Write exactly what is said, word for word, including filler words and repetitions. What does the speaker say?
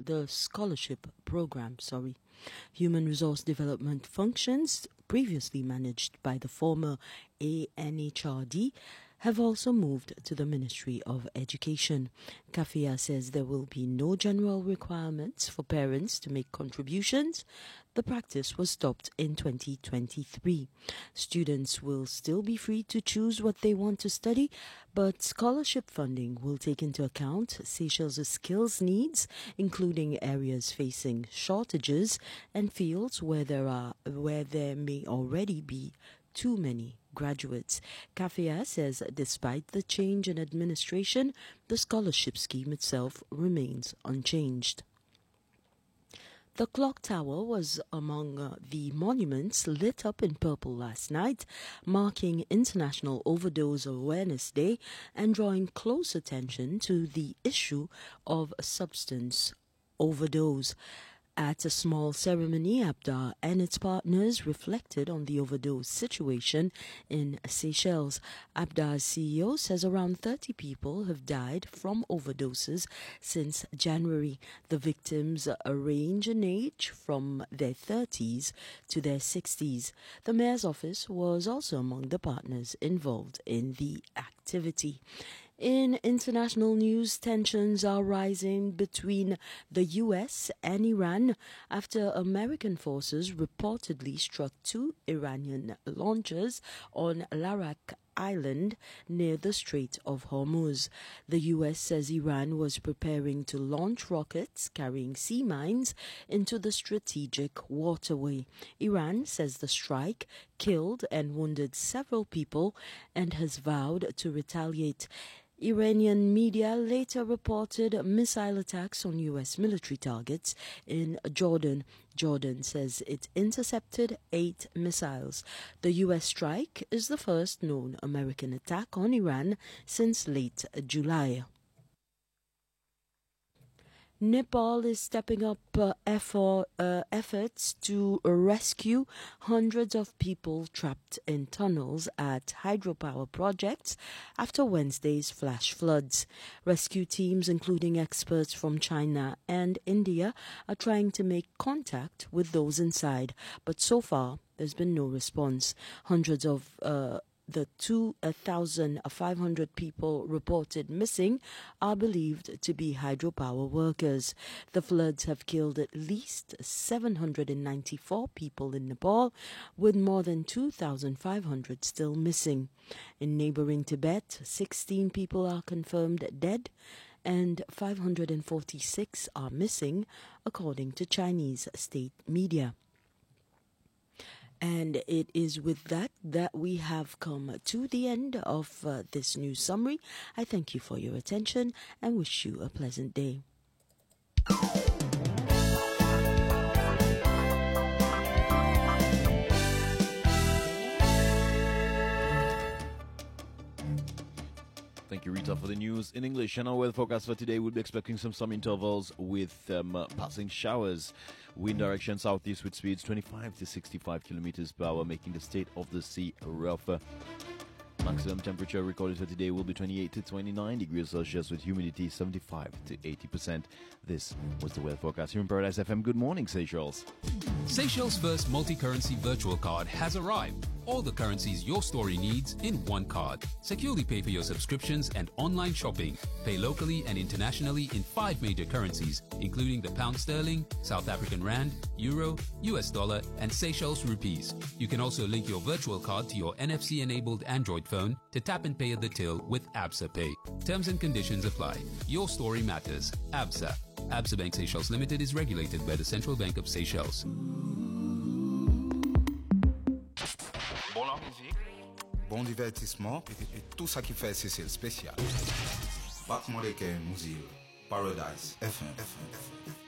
the scholarship program, sorry. Human resource development functions, previously managed by the former A N H R D, have also moved to the Ministry of Education. CAFEA says there will be no general requirements for parents to make contributions. The practice was stopped in twenty twenty-three. Students will still be free to choose what they want to study, but scholarship funding will take into account Seychelles' skills needs, including areas facing shortages and fields where there are where there may already be too many graduates. CAFEA says despite the change in administration, the scholarship scheme itself remains unchanged. The clock tower was among uh, the monuments lit up in purple last night, marking International Overdose Awareness Day and drawing close attention to the issue of substance overdose. At a small ceremony, Abda and its partners reflected on the overdose situation in Seychelles. Abda's C E O says around thirty people have died from overdoses since January. The victims range in age from their thirties to their sixties. The mayor's office was also among the partners involved in the activity. In international news, tensions are rising between the U S and Iran after American forces reportedly struck two Iranian launchers on Larak Island near the Strait of Hormuz. The U S says Iran was preparing to launch rockets carrying sea mines into the strategic waterway. Iran says the strike killed and wounded several people and has vowed to retaliate. Iranian media later reported missile attacks on U S military targets in Jordan. Jordan says it intercepted eight missiles. The U S strike is the first known American attack on Iran since late July. Nepal is stepping up uh, effort, uh, efforts to rescue hundreds of people trapped in tunnels at hydropower projects after Wednesday's flash floods. Rescue teams, including experts from China and India, are trying to make contact with those inside, but so far there's been no response. Hundreds of uh, The two thousand five hundred people reported missing are believed to be hydropower workers. The floods have killed at least seven hundred ninety-four people in Nepal, with more than two thousand five hundred still missing. In neighboring Tibet, sixteen people are confirmed dead and five hundred forty-six are missing, according to Chinese state media. And it is with that that we have come to the end of uh, this news summary. I thank you for your attention and wish you a pleasant day. Thank you, Rita, for the news in English. And our weather forecast for today, we'll be expecting some sun intervals with um, uh, passing showers. Wind direction southeast with speeds twenty-five to sixty-five kilometers per hour, making the state of the sea rougher. Maximum temperature recorded for today will be twenty-eight to twenty-nine degrees Celsius with humidity seventy-five to eighty percent. This was the weather forecast here in Paradise F M. Good morning, Seychelles. Seychelles' first multi-currency virtual card has arrived. All the currencies your story needs in one card. Securely pay for your subscriptions and online shopping. Pay locally and internationally in five major currencies, including the pound sterling, South African rand, euro, U S dollar, and Seychelles rupees. You can also link your virtual card to your N F C-enabled Android phone to tap and pay at the till with Absa Pay. Terms and conditions apply. Your story matters. Absa. Absa Bank Seychelles Limited is regulated by the Central Bank of Seychelles. Bon divertissement et tout ça qui fait Seychelles spécial. Battement de Mouzil, Paradise F M.